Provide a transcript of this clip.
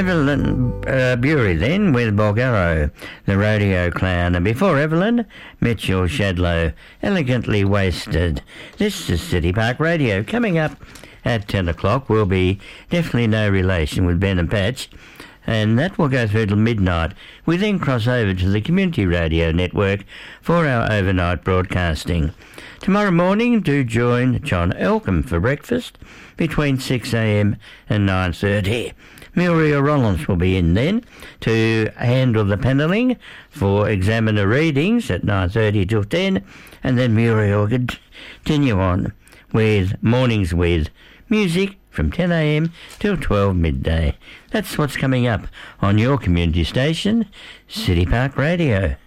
Evelyn Bury then with Bulgaro, the rodeo clown. And before Evelyn, Mitchell Shadlow, Elegantly Wasted. This is City Park Radio. Coming up at 10 o'clock will be Definitely No Relation with Ben and Patch. And that will go through till midnight. We then cross over to the Community Radio Network for our overnight broadcasting. Tomorrow morning, do join John Elcombe for breakfast between 6 a.m. and 9:30. Muriel Rollins will be in then to handle the panelling for examiner readings at 9:30 till 10, and then Muriel will continue on with Mornings with music from 10 a.m. till 12 midday. That's what's coming up on your community station, City Park Radio.